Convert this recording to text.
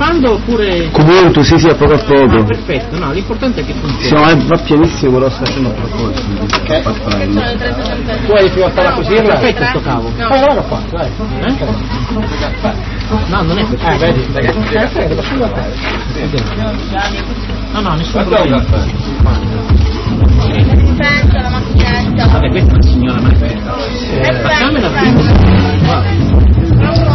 comando oppure... Comunque, sì, a poco a poco. Ah, perfetto, no, l'importante è che funzioni. Va pianissimo, però sta facendo troppo. Puoi pilottare così? Perfetto sto cavo. No. Guarda qua, dai. No, non è perfetto. Vedi, no, nessun problema. Pensa la macchinetta. Vabbè, questa è una signora macchinetta. Facciamela prima.